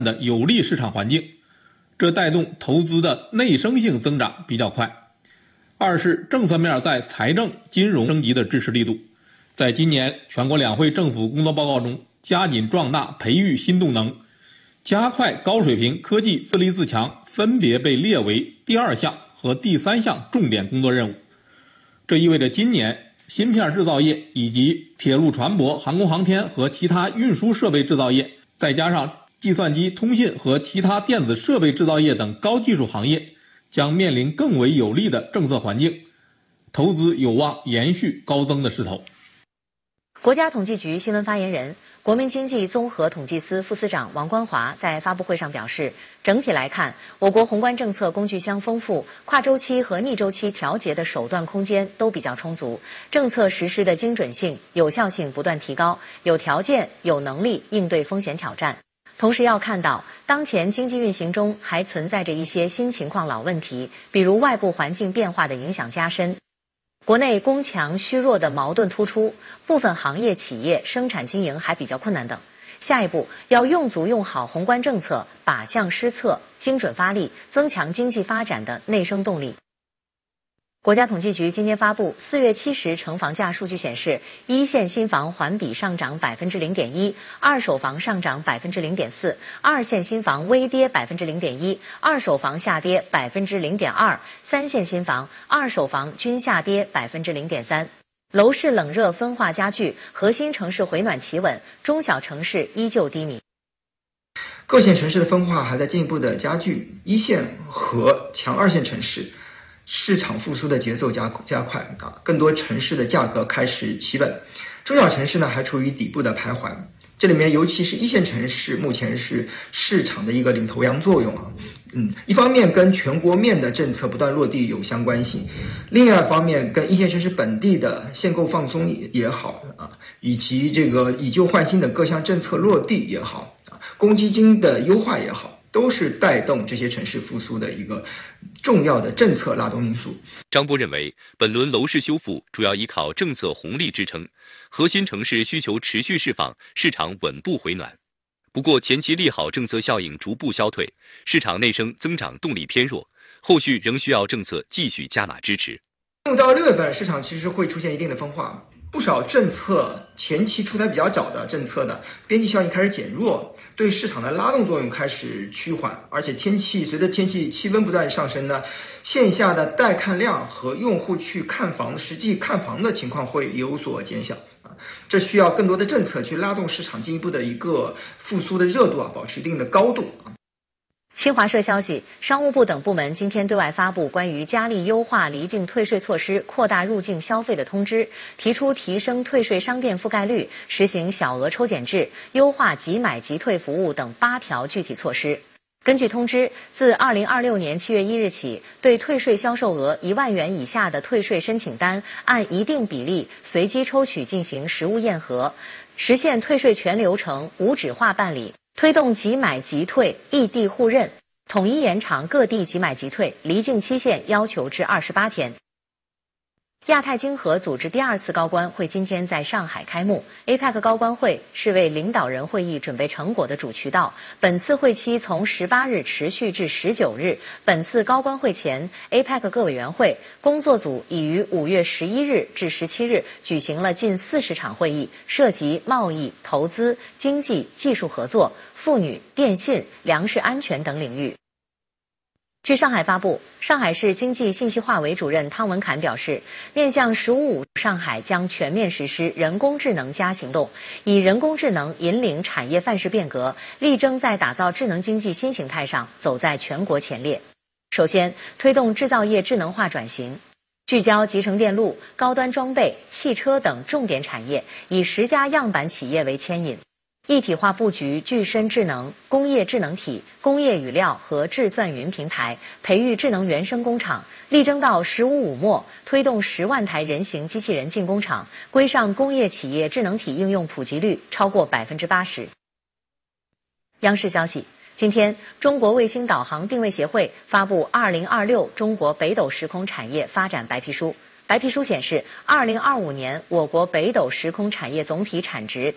的有利市场环境，这带动投资的内生性增长比较快。二是政策面在财政、金融升级的支持力度，在今年全国两会政府工作报告中，加紧壮大培育新动能，加快高水平科技自立自强分别被列为第2项和第3项重点工作任务。这意味着今年芯片制造业以及铁路船舶、航空航天和其他运输设备制造业，再加上计算机、通信和其他电子设备制造业等高技术行业，将面临更为有利的政策环境，投资有望延续高增的势头。 国家统计局新闻发言人、国民经济综合统计司副司长王关华在发布会上表示，整体来看，我国宏观政策工具箱丰富，跨周期和逆周期调节的手段空间都比较充足，政策实施的精准性、有效性不断提高，有条件、有能力应对风险挑战。同时要看到，当前经济运行中还存在着一些新情况老问题，比如外部环境变化的影响加深，国内供强需弱的矛盾突出，部分行业企业生产经营还比较困难等。下一步要用足用好宏观政策，靶向施策，精准发力，增强经济发展的内生动力。国家统计局今天发布4月70城房价数据显示，一线新房环比上涨0.1%，二手房上涨0.4%，二线新房微跌0.1%，二手房下跌0.2%，三线新房、二手房均下跌0.3%。楼市冷热分化加剧，核心城市回暖企稳，中小城市依旧低迷。 各线城市的分化还在进一步的加剧，一线和强二线城市市场复苏的节奏加快更多城市的价格开始企稳，中小城市呢还处于底部的徘徊。这里面尤其是一线城市目前是市场的一个领头羊作用一方面跟全国面的政策不断落地有相关性，另外一方面跟一线城市本地的限购放松也好以及这个以旧换新的各项政策落地也好公积金的优化也好，都是带动这些城市复苏的一个重要的政策拉动因素。 张波认为，本轮楼市修复主要依靠政策红利支撑，核心城市需求持续释放，市场稳步回暖。不过前期利好政策效应逐步消退，市场内生增长动力偏弱，后续仍需要政策继续加码支持。 进入到6月份，市场其实会出现一定的分化，不少政策前期出台比较早的政策的边际效应开始减弱，对市场的拉动作用开始趋缓，而且随着天气气温不断上升呢，线下的带看量和用户去看房实际看房的情况会有所减小这需要更多的政策去拉动市场进一步的一个复苏的热度保持一定的高度新华社消息，商务部等部门今天对外发布关于加力优化离境退税措施、扩大入境消费的通知，提出提升退税商店覆盖率、实行小额抽检制、优化即买即退服务等8条具体措施。根据通知，自2026年7月1日起，对退税销售额1万元以下的退税申请单，按一定比例随机抽取进行实物验核，实现退税全流程无纸化办理。推动即买即退异地互认，统一延长各地即买即退离境期限要求至28天。亚太经合组织第2次高官会今天在上海开幕 ，APEC 高官会是为领导人会议准备成果的主渠道。本次会期从18日持续至19日。本次高官会前 ，APEC 各委员会工作组已于5月11日至17日举行了近40场会议，涉及贸易、投资、经济、技术合作、妇女、电信、粮食安全等领域。据上海发布，上海市经济信息化委主任汤文侃表示，面向“15+5”，上海将全面实施人工智能行动，以人工智能引领产业范式变革，力争在打造智能经济新形态上走在全国前列。首先，推动制造业智能化转型，聚焦集成电路、高端装备、汽车等重点产业，以10家样板企业为牵引。一体化布局具身智能、工业智能体、工业语料和智算云平台，培育智能原生工厂，力争到“15+5”末推动10万台人形机器人进工厂，规上工业企业智能体应用普及率超过80%。央视消息，今天中国卫星导航定位协会发布2026中国北斗时空产业发展白皮书。白皮书显示，2025年我国北斗时空产业总体产值